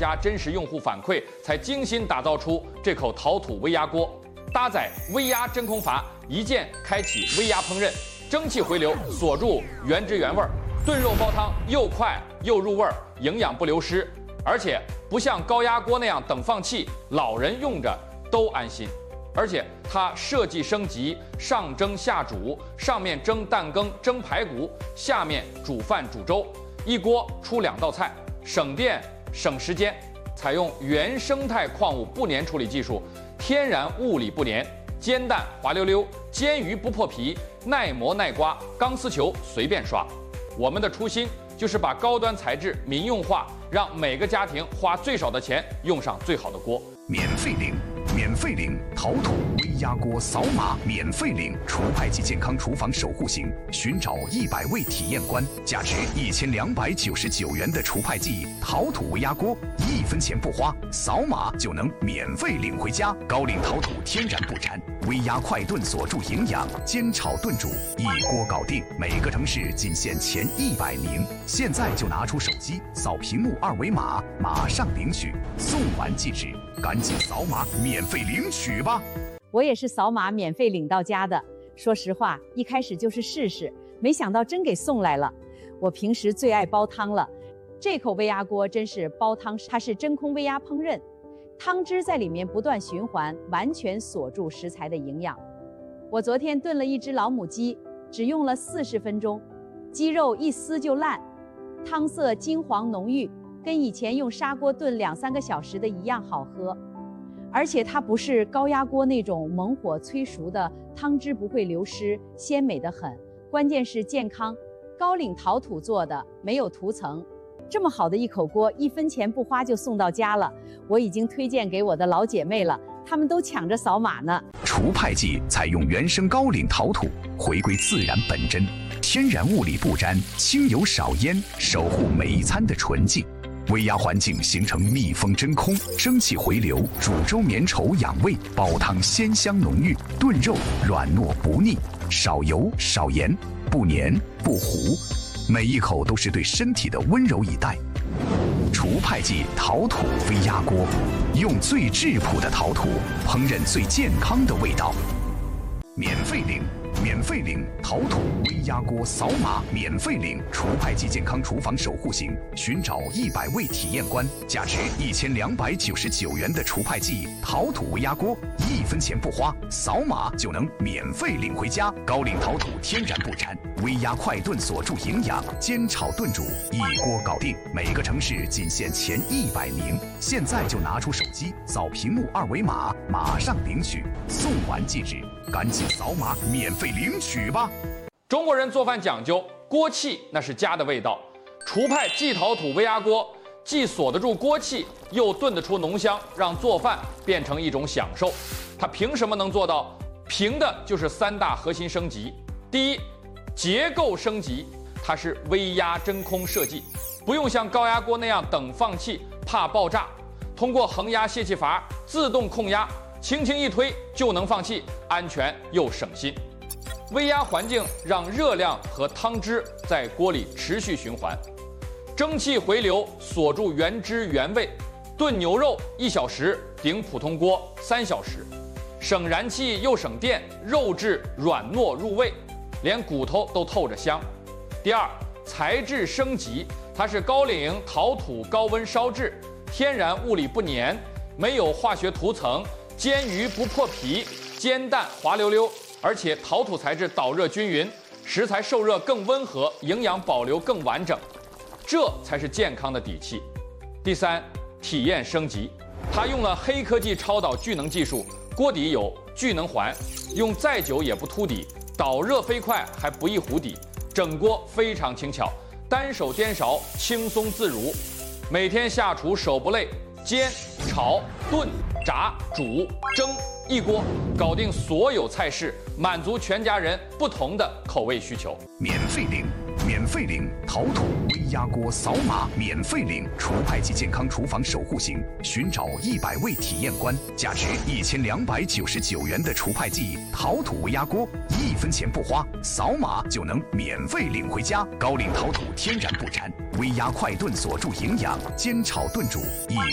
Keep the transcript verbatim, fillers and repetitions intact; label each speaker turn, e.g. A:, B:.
A: 家真实用户反馈，才精心打造出这口陶土微压锅。搭载微压真空阀，一键开启微压烹饪，蒸汽回流锁住原汁原味，炖肉煲汤又快又入味，营养不流失。而且不像高压锅那样等放气，老人用着都安心。而且它设计升级，上蒸下煮，上面蒸蛋羹、蒸排骨，下面煮饭煮粥，一锅出两道菜，省电省时间。采用原生态矿物不粘处理技术，天然物理不粘，煎蛋滑溜溜，煎鱼不破皮，耐磨耐刮，钢丝球随便刷。我们的初心就是把高端材质民用化，让每个家庭花最少的钱用上最好的锅。
B: 免费领，免费领陶土微压锅，扫码免费领除派及健康厨房守护型，寻找一百位体验官，价值一千两百九十九元的除派剂陶土微压锅，一分钱不花，扫码就能免费领回家。高岭陶土天然不粘，微压快炖锁住营养，煎炒炖煮一锅搞定。每个城市仅限前一百名，现在就拿出手机扫屏幕二维码，马上领取，送完即止。赶紧扫码免费领取吧！
C: 我也是扫码免费领到家的。说实话，一开始就是试试，没想到真给送来了。我平时最爱煲汤了，这口微压锅真是煲汤，它是真空微压烹饪，汤汁在里面不断循环，完全锁住食材的营养。我昨天炖了一只老母鸡，只用了四十分钟，鸡肉一撕就烂，汤色金黄浓郁，跟以前用砂锅炖两三个小时的一样好喝。而且它不是高压锅那种猛火催熟的，汤汁不会流失，鲜美得很。关键是健康，高岭陶土做的，没有涂层。这么好的一口锅，一分钱不花就送到家了。我已经推荐给我的老姐妹了，她们都抢着扫码呢。
B: 除派剂采用原生高岭陶土，回归自然本真，天然物理不沾，清油少烟，守护每一餐的纯净。微压环境形成密封真空，蒸汽回流，煮粥绵稠养胃，煲汤鲜香浓郁，炖肉软糯不腻，少油少盐，不黏不糊，每一口都是对身体的温柔以待。除派剂陶土微压锅，用最质朴的陶土烹饪最健康的味道。免费领，免费领陶土微压锅，扫码免费领除派剂健康厨房守护型，寻找一百位体验官，价值一千两百九十九元的除派剂陶土微压锅，一分钱不花，扫码就能免费领回家。高岭陶土天然不粘，微压快炖锁住营养，煎炒炖煮一锅搞定。每个城市仅限前一百名，现在就拿出手机扫屏幕二维码，马上领取，送完即止。赶紧扫码免费领取吧！
A: 中国人做饭讲究锅气，那是家的味道。除派季陶土微压锅既锁得住锅气，又炖得出浓香，让做饭变成一种享受。它凭什么能做到？凭的就是三大核心升级。第一，结构升级，它是微压真空设计，不用像高压锅那样等放气，怕爆炸。通过恒压泄气阀自动控压，轻轻一推就能放气，安全又省心。微压环境让热量和汤汁在锅里持续循环，蒸汽回流锁住原汁原味。炖牛肉一小时顶普通锅三小时，省燃气又省电，肉质软糯入味，连骨头都透着香。第二，材质升级，它是高岭陶土高温烧制，天然物理不粘，没有化学涂层，煎鱼不破皮，煎蛋滑溜溜，而且陶土材质导热均匀，食材受热更温和，营养保留更完整，这才是健康的底气。第三，体验升级，它用了黑科技超导聚能技术，锅底有聚能环，用再久也不凸底，导热飞快还不易糊底，整锅非常轻巧，单手颠勺轻松自如，每天下厨手不累，煎、炒、炖、炸、煮、蒸，一锅搞定所有菜式，满足全家人不同的口味需求。
B: 免费领，免费领陶土微压锅，扫码免费领除派剂健康厨房守护型，寻找一百位体验官，价值一千两百九十九元的除派剂陶土微压锅，一分钱不花，扫码就能免费领回家。高岭陶土天然不粘，微压快炖锁住营养，煎炒炖煮一